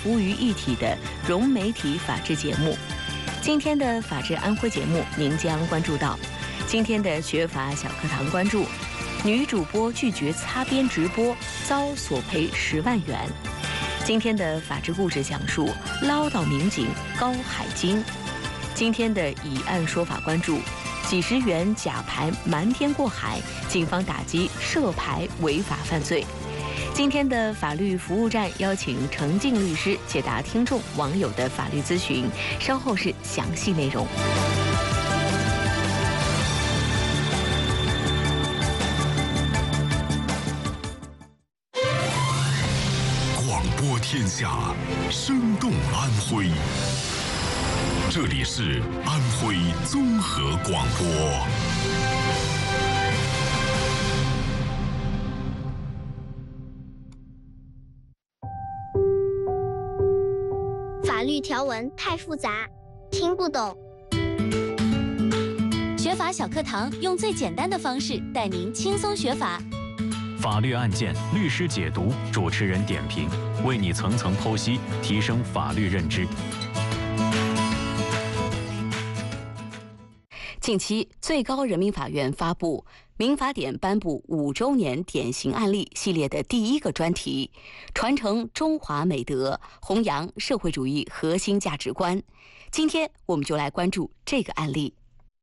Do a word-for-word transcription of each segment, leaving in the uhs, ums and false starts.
服务于一体的融媒体法治节目。今天的法治安徽节目，您将关注到今天的学法小课堂，关注女主播拒绝擦边直播，遭索赔十万元。今天的法治故事讲述唠叨民警高海金。今天的以案说法，关注几十元假牌瞒天过海，警方打击涉牌违法犯罪。今天的法律服务站邀请程静律师解答听众网友的法律咨询，稍后是详细内容。 广播天下，生动安徽。这里是安徽综合广播。 法律条文太复杂，听不懂。 学法小课堂用最简单的方式带您轻松学法。 法律案件，律师解读，主持人点评，为你层层剖析，提升法律认知。 近期，最高人民法院发布《民法典》颁布五周年典型案例系列的第一个专题，传承中华美德，弘扬社会主义核心价值观。今天我们就来关注这个案例。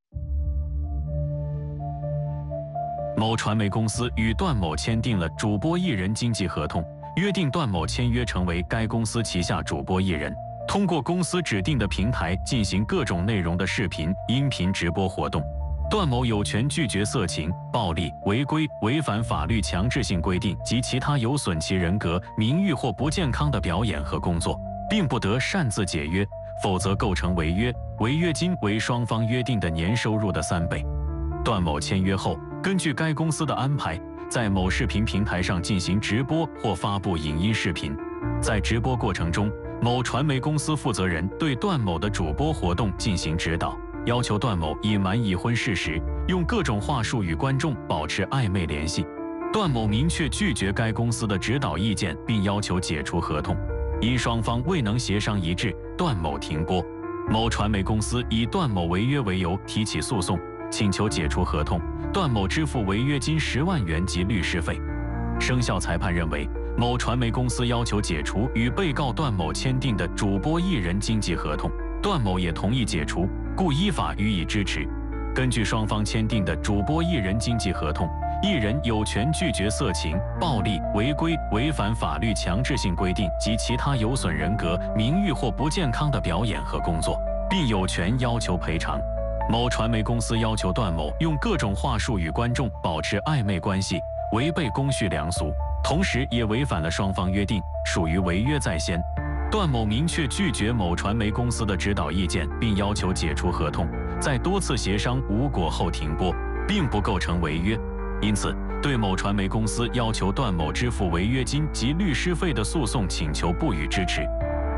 某传媒公司与段某签订了主播艺人经纪合同，约定段某签约成为该公司旗下主播艺人，通过公司指定的平台进行各种内容的视频、音频直播活动。段某有权拒绝色情、暴力、违规、违反法律强制性规定及其他有损其人格、名誉或不健康的表演和工作，并不得擅自解约，否则构成违约，违约金为双方约定的年收入的三倍。段某签约后，根据该公司的安排，在某视频平台上进行直播或发布影音视频。在直播过程中，某传媒公司负责人对段某的主播活动进行指导，要求段某隐瞒已婚事实，用各种话术与观众保持暧昧联系。段某明确拒绝该公司的指导意见，并要求解除合同。因双方未能协商一致，段某停播。某传媒公司以段某违约为由提起诉讼，请求解除合同，段某支付违约金十万元及律师费。生效裁判认为，某传媒公司要求解除与被告段某签订的主播艺人经纪合同，段某也同意解除，故依法予以支持。根据双方签订的主播艺人经纪合同，艺人有权拒绝色情、暴力、违规、违反法律强制性规定及其他有损人格、名誉或不健康的表演和工作，并有权要求赔偿。某传媒公司要求段某用各种话术与观众保持暧昧关系，违背公序良俗，同时也违反了双方约定，属于违约在先。段某明确拒绝某传媒公司的指导意见，并要求解除合同，在多次协商无果后停播，并不构成违约。因此，对某传媒公司要求段某支付违约金及律师费的诉讼请求不予支持。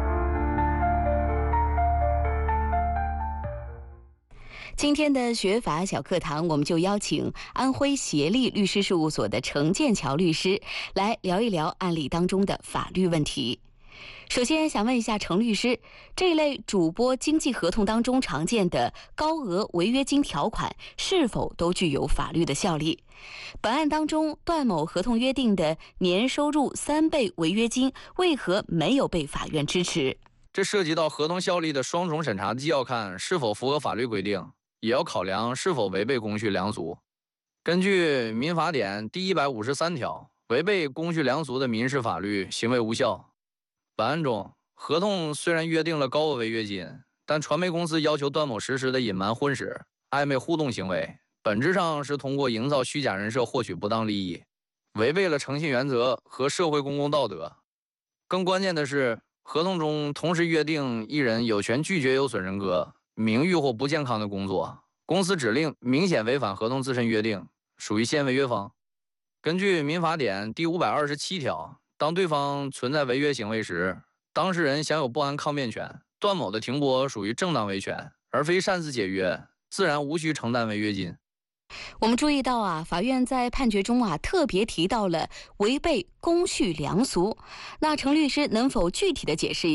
今天的学法小课堂，我们就邀请安徽协力律师事务所的程剑桥律师来聊一聊案例当中的法律问题。首先想问一下程律师，这类主播经纪合同当中常见的高额违约金条款是否都具有法律的效力？本案当中，段某合同约定的年收入三倍违约金为何没有被法院支持？ 这涉及到合同效力的双重审查，既要看是否符合法律规定，也要考量是否违背公序良俗。根据《民法典》第一百五十三条，违背公序良俗的民事法律行为无效。本案中，合同虽然约定了高额违约金，但传媒公司要求段某实施的隐瞒婚史、暧昧互动行为，本质上是通过营造虚假人设获取不当利益，违背了诚信原则和社会公共道德。更关键的是，合同中同时约定艺人有权拒绝有损人格、名誉或不健康的工作，公司指令明显违反合同自身约定，属于现违约方。根据《民法典》第五百二十七条，当对方存在违约行为时，当事人享有不安抗辩权。段某的停播属于正当维权，而非擅自解约，自然无需承担违约金。 我们注意到啊，法院在判决中啊特别提到了违背公序良俗。那程律师能否具体的解释一下